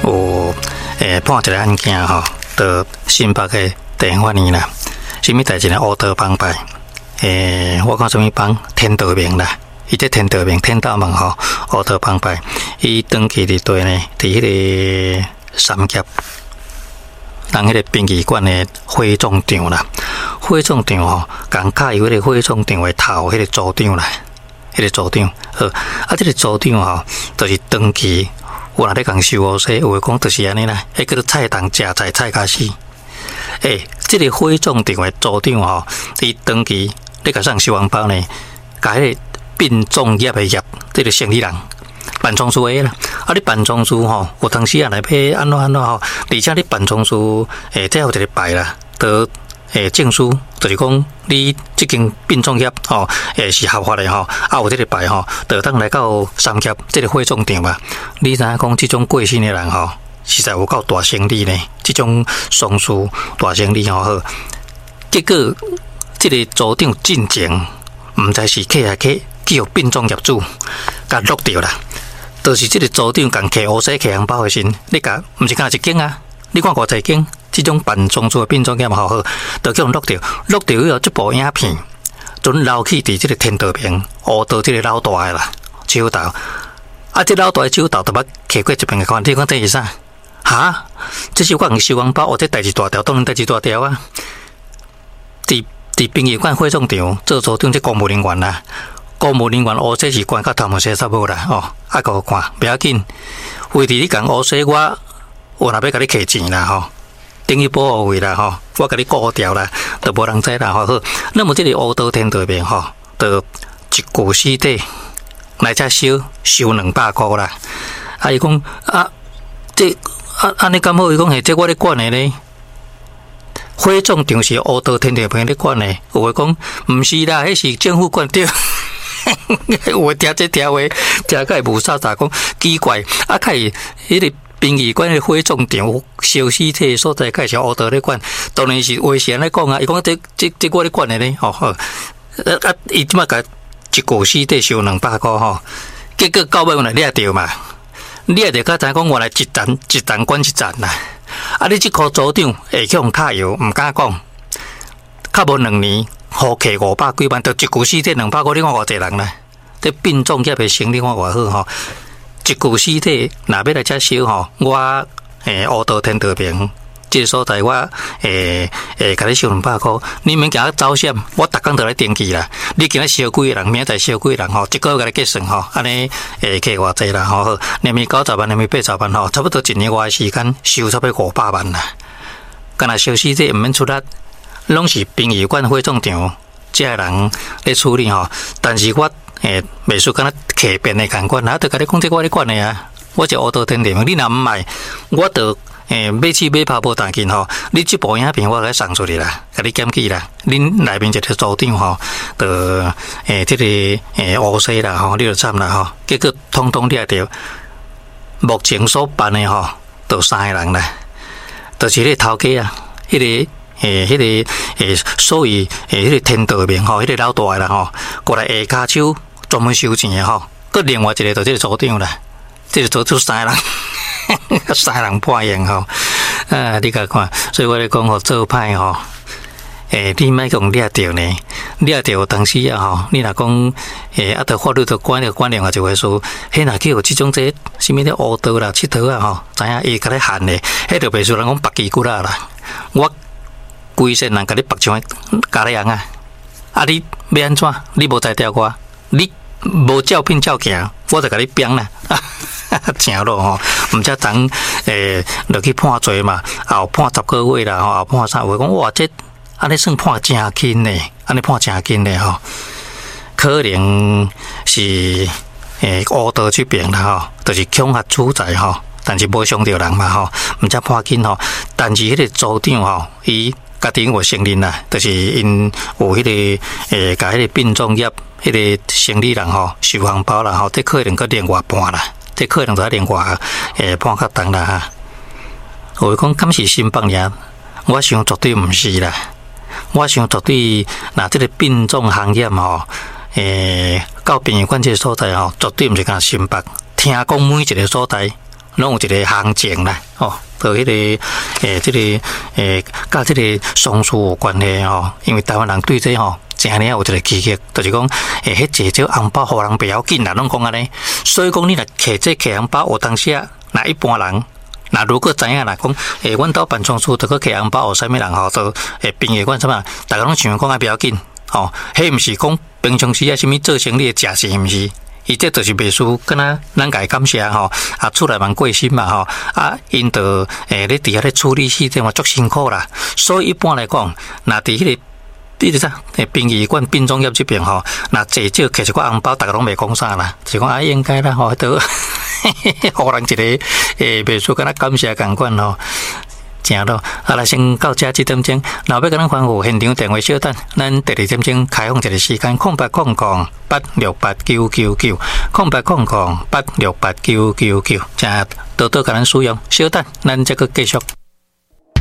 有判一个案件吼，到新北的地方法院啦，什么代志呢？乌道帮派，我讲什么帮？天道明啦，伊这天道明天道门吼，乌道帮派，伊登记伫对呢，伫迄个三峡。人迄个殡仪馆的火葬场啦，火葬场吼，共卡由迄个火葬场的头，迄个组长啦，迄个组长，这个组长吼，就是登记，有人咧共收乌西，有诶讲就是安尼啦，迄叫做菜当食菜菜甲死。这个火葬场的组长吼，伊登记咧甲送收红包呢，甲迄个殡葬业的业，这个生意人。办丧事的啦，你办丧事吼，有当时啊来要安怎吼，而且你办丧事，最后一个牌啦，得证书，就是讲你这间殡葬业吼，是合法的吼，有这个牌吼，得当来到三峡这个火葬场嘛。你知影讲这种过身的人吼，实在有够大生意呢，这种丧事大生意吼好，结果这个组长进前，唔知是客还客叫殡葬业主，甲落掉啦。就是这个组长共摕乌西摕红包的时，你甲毋是干一间啊？你看偌济间，这种办丧事的殡葬业嘛好，就叫人录掉，录掉以后，这部影片准留去伫这个天道平乌道这个老大的啦，手头这老大的手头都捌摕过一遍的看，你讲这是啥？哈？这是我收红包，这代志大条，当然代志大条啊！伫殡仪馆火葬场做组长，这公务人员啦。公务人员乌西是关到头毛洗煞无啦，甲我看不要紧。为伫你讲乌西，我若要甲你摕钱啦，等于保护费啦，我甲你顾掉啦，都无人知啦，好。那么这个乌道天道面就一具尸体来遮收200块啦。伊讲安尼咁好，伊讲这我咧管的咧。火葬场是乌道天道面咧管的，有诶讲毋是啦，迄是政府管着。有诶听这条话，听个无啥啥讲奇怪，较伊迄个殡仪馆的火葬场烧尸体所在，介绍乌道咧管，当然是话是安尼讲啊。伊讲这我咧管的咧，伊即马甲一具尸体收200块结果到尾有人掠着嘛，掠着较知讲原来一站管一站啦。你这个组长会去用卡油，毋敢讲，较无2年。互客500几万，就一具尸体200块，你看偌济人啦？这殡葬业的生意看偌好一具尸体若要来遮收我乌道天道平这个所在我甲你收200块，你免惊走险，我逐工都来登记啦。你今日烧几个人，明仔载烧几个人一个月甲你计算安尼客偌济啦好，连米90万，连米80万差不多1年外的时间收差不多500万啦。干若烧尸体毋免出力。拢是殡仪馆火葬场这个人咧处理但是我袂输敢若客变的共款，就甲你讲这我咧管的啊，我是乌道天地，你若毋爱，我就买起买跑无当紧你这部影片我来送出去啦，甲你检举啦，恁内面一个组长就这个乌西啦你就惨啦结果通通掠着，目前所办的就3个人啦，就是迄个头家啊，迄个。迄个所谓迄个天道面迄个老大的啦过来下骹手专门收钱的佮另外一个就这个组长啦，这个组长3个人，3个人判刑你甲看，所以我咧讲做歹你莫讲掠着呢，掠着当时你若讲着法律着管另外一回事，迄若去有即种什么咧乌道啦、佚佗啊知影伊甲咧限的，迄着袂输人讲拔旗骨啦，我。规身人甲你拔枪加咧人你要安怎？你无才调我，你无照片照行，我就甲你扁啦，正咯毋则当落去判罪嘛，后判10个月啦后判啥？话讲哇，这安尼算判真轻呢，安尼判真轻呢可能是乌道这边啦就是恐吓处宰但是无伤着人嘛毋则判轻但是迄个组长伊。家己有承认啦，就是因有迄个甲迄个殡葬业迄个生意人收红包啦这可能搁另外判啦，这可能在另外判较重啦我讲敢是新北尔，我想绝对毋是啦，我想绝对那这个殡葬行业到殡仪馆这个所在绝对毋是讲新北，听讲每一个所在拢有一个行情啦，哦，和迄个这个甲这个丧事有关系吼，因为台湾人对这吼。真哩有一个奇迹，就是讲，迄济少红包，互人不要紧啦，拢讲安尼。所以讲，你若摕这摕红包，有当时啊，那一般人，那如果知影啦，讲，阮兜办丧事，着去摕红包，有啥物人吼，就朋友管什么，大家拢想讲啊，不要紧，吼，迄毋是讲平常时啊，什物做生意的食是毋是？伊这就是袂输，敢若咱家感谢吼，啊，厝内蛮过心嘛吼，啊，因着咧伫遐咧处理事情嘛，足辛苦啦。所以一般来讲，若伫迄个你知啥？殡仪馆、殡葬业这边吼，那济少摕一寡红包，大家拢袂讲啥啦，就讲啊应该啦吼，都互人一个袂输，敢若感谢共款吼，正咯。啊，来先到这7点钟，若要跟咱吩咐现场电话小等，咱第2点钟开放一个时间，0800-868-999，0800-868-999，正多多甲咱使用，小等，咱再个继续。